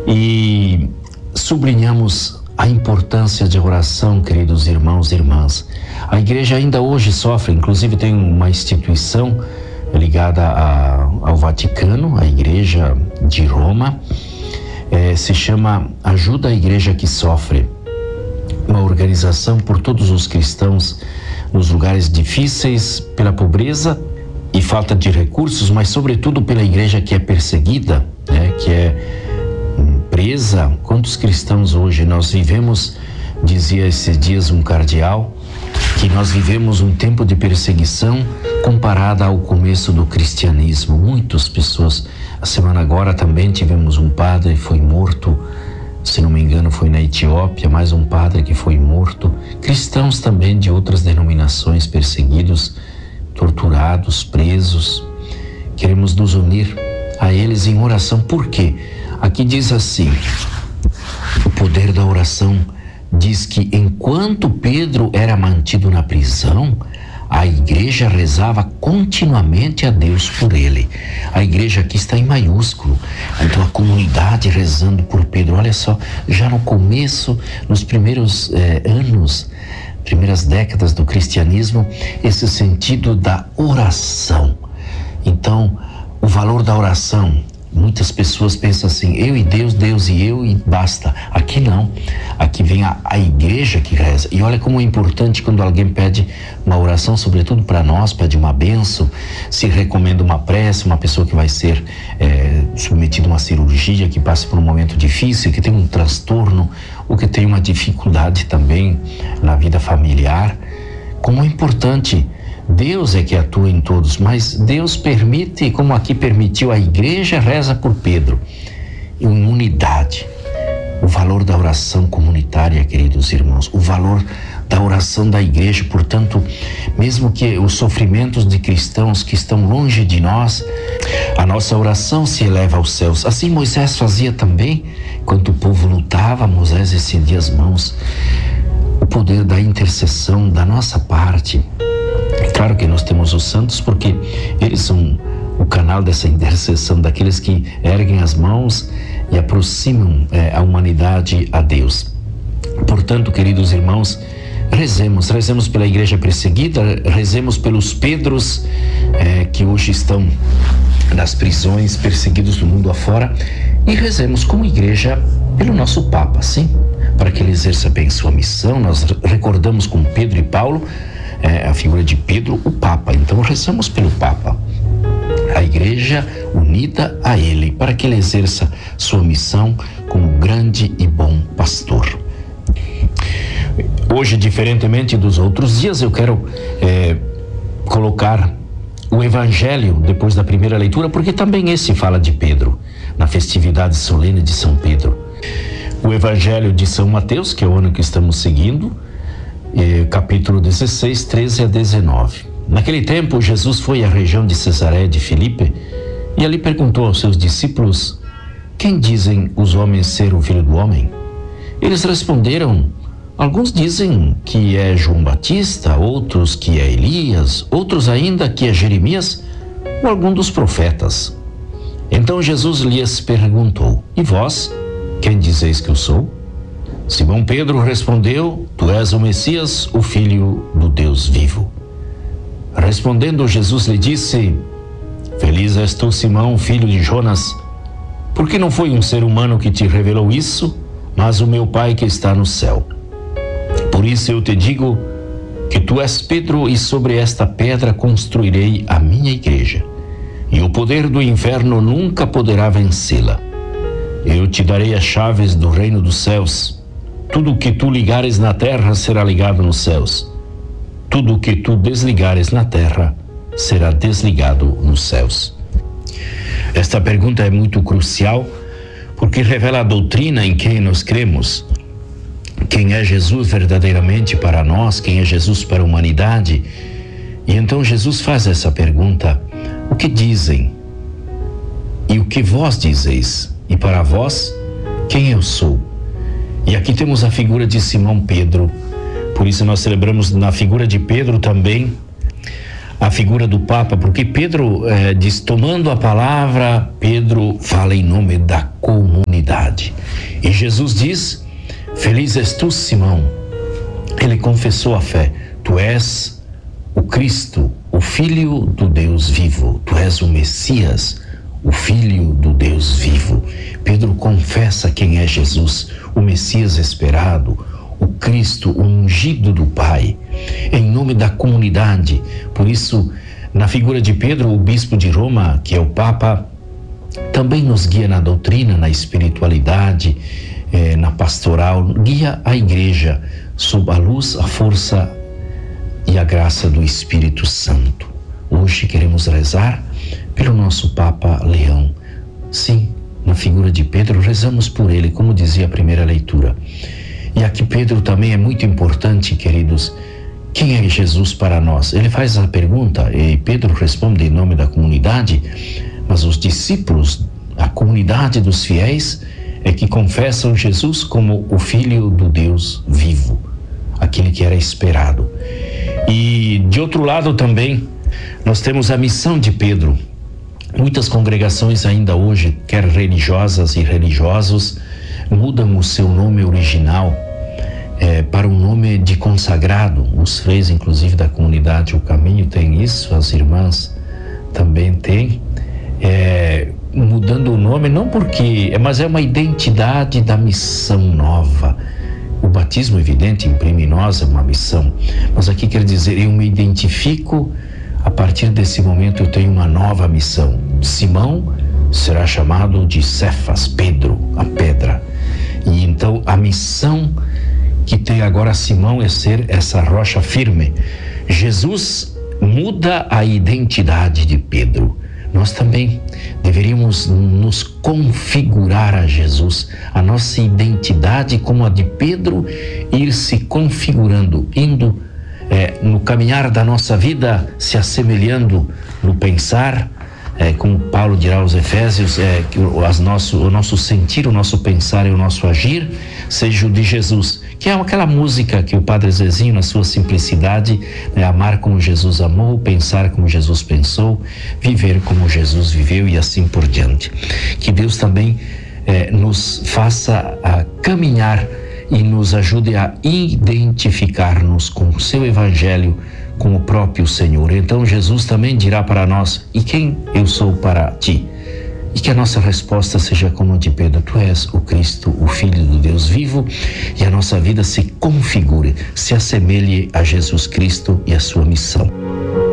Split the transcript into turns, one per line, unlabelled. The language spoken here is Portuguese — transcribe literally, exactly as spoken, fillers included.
e sublinhamos a importância de oração, queridos irmãos e irmãs. A igreja ainda hoje sofre, inclusive tem uma instituição ligada a, ao Vaticano, a Igreja de Roma, é, se chama Ajuda à Igreja que Sofre, uma organização por todos os cristãos nos lugares difíceis, pela pobreza e falta de recursos, mas sobretudo pela igreja que é perseguida, né, que é presa. Quantos cristãos hoje nós vivemos, dizia esses dias um cardeal, que nós vivemos um tempo de perseguição comparada ao começo do cristianismo. Muitas pessoas, a semana agora também tivemos um padre que foi morto, se não me engano foi na Etiópia, mais um padre que foi morto. Cristãos também de outras denominações perseguidos, torturados, presos. Queremos nos unir a eles em oração. Por quê? Aqui diz assim, o poder da oração diz que enquanto Pedro era mantido na prisão, a igreja rezava continuamente a Deus por ele. A igreja aqui está em maiúsculo. Então a comunidade rezando por Pedro. Olha só, já no começo, nos primeiros eh, anos, primeiras décadas do cristianismo, esse sentido da oração. Então, o valor da oração. Muitas pessoas pensam assim, eu e Deus, Deus e eu e basta. Aqui não, aqui vem a, a igreja que reza. E olha como é importante quando alguém pede uma oração, sobretudo para nós, pede uma bênção, se recomenda uma prece, uma pessoa que vai ser é, submetida a uma cirurgia, que passa por um momento difícil, que tem um transtorno, ou que tem uma dificuldade também na vida familiar. Como é importante. Deus é que atua em todos, mas Deus permite, como aqui permitiu, a igreja reza por Pedro, em unidade. O valor da oração comunitária, queridos irmãos, o valor da oração da igreja. Portanto, mesmo que os sofrimentos de cristãos que estão longe de nós, a nossa oração se eleva aos céus. Assim Moisés fazia também, enquanto o povo lutava, Moisés estendia as mãos. O poder da intercessão da nossa parte. Claro que nós temos os santos porque eles são o canal dessa intercessão, daqueles que erguem as mãos e aproximam é, a humanidade a Deus. Portanto, queridos irmãos, rezemos, rezemos pela igreja perseguida, rezemos pelos Pedros é, que hoje estão nas prisões, perseguidos do mundo afora, e rezemos como igreja pelo nosso Papa, sim, para que ele exerça bem sua missão. Nós recordamos com Pedro e Paulo, É, a figura de Pedro, o Papa. Então rezamos pelo Papa, a igreja unida a ele, para que ele exerça sua missão como grande e bom pastor. Hoje, diferentemente dos outros dias, eu quero é, colocar o Evangelho depois da primeira leitura, porque também esse fala de Pedro, na festividade solene de São Pedro. O Evangelho de São Mateus, que é o ano que estamos seguindo, capítulo dezesseis, treze a dezenove. Naquele tempo, Jesus foi à região de Cesareia de Filipe e ali perguntou aos seus discípulos: quem dizem os homens ser o Filho do Homem? Eles responderam: alguns dizem que é João Batista, outros que é Elias, outros ainda que é Jeremias ou algum dos profetas. Então Jesus lhes perguntou: e vós, quem dizeis que eu sou? Simão Pedro respondeu: tu és o Messias, o Filho do Deus vivo. Respondendo, Jesus lhe disse: feliz és tu, Simão, filho de Jonas, porque não foi um ser humano que te revelou isso, mas o meu Pai que está no céu. Por isso eu te digo que tu és Pedro, e sobre esta pedra construirei a minha igreja, e o poder do inferno nunca poderá vencê-la. Eu te darei as chaves do reino dos céus. Tudo o que tu ligares na terra será ligado nos céus. Tudo o que tu desligares na terra será desligado nos céus. Esta pergunta é muito crucial porque revela a doutrina em quem nós cremos. Quem é Jesus verdadeiramente para nós, quem é Jesus para a humanidade. E então Jesus faz essa pergunta: o que dizem? E o que vós dizeis? E para vós, quem eu sou? E aqui temos a figura de Simão Pedro. Por isso nós celebramos na figura de Pedro também a figura do Papa, porque Pedro eh, diz, tomando a palavra, Pedro fala em nome da comunidade. E Jesus diz: feliz és tu, Simão. Ele confessou a fé: tu és o Cristo, o Filho do Deus vivo. Tu és o Messias, o Filho do Deus vivo. Pedro confessa quem é Jesus, o Messias esperado, o Cristo, o ungido do Pai, em nome da comunidade. Por isso, na figura de Pedro, o bispo de Roma, que é o Papa, também nos guia na doutrina, na espiritualidade, eh, na pastoral, guia a igreja sob a luz, a força e a graça do Espírito Santo. Hoje queremos rezar pelo nosso Papa Leão. Sim, na figura de Pedro, rezamos por ele, como dizia a primeira leitura. E aqui Pedro também é muito importante, queridos. Quem é Jesus para nós? Ele faz a pergunta e Pedro responde em nome da comunidade, mas os discípulos, a comunidade dos fiéis, é que confessam Jesus como o Filho do Deus vivo, aquele que era esperado. E de outro lado também, nós temos a missão de Pedro. Muitas congregações ainda hoje, quer religiosas e religiosos, mudam o seu nome original é, para um nome de consagrado. Os freis, inclusive, da comunidade O Caminho tem isso, as irmãs também têm, é, mudando o nome, não porque, mas é uma identidade da missão nova. O batismo, evidente, imprime em nós uma missão, mas aqui quer dizer, eu me identifico, a partir desse momento eu tenho uma nova missão. Simão será chamado de Cefas, Pedro, a pedra. E então a missão que tem agora Simão é ser essa rocha firme. Jesus muda a identidade de Pedro. Nós também deveríamos nos configurar a Jesus, a nossa identidade como a de Pedro, ir se configurando, indo é, no caminhar da nossa vida, se assemelhando no pensar, é, como Paulo dirá aos Efésios, é, que as nosso, o nosso sentir, o nosso pensar e o nosso agir seja o de Jesus, que é aquela música que o Padre Zezinho, na sua simplicidade, né, amar como Jesus amou, pensar como Jesus pensou, viver como Jesus viveu e assim por diante. Que Deus também é, nos faça a caminhar e nos ajude a identificar-nos com o seu Evangelho, com o próprio Senhor. Então Jesus também dirá para nós: e quem eu sou para ti? E que a nossa resposta seja como a de Pedro: tu és o Cristo, o Filho do Deus vivo, e a nossa vida se configure, se assemelhe a Jesus Cristo e a sua missão.